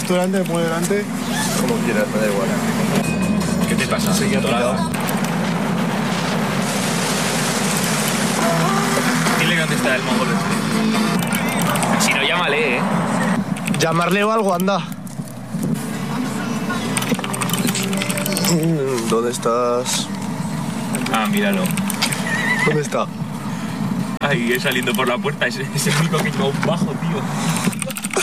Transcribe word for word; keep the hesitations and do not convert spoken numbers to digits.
tú delante, me pongo delante. Como quieras, me da igual. ¿Qué te pasa? Sí, ya Dorado. Dile dónde está el mongol este. Si no, llámale, eh. Llamarle o algo, anda. ¿Dónde estás? Ah, míralo. ¿Dónde está? Ahí, saliendo por la puerta. Es, es el único que lleva un bajo, tío.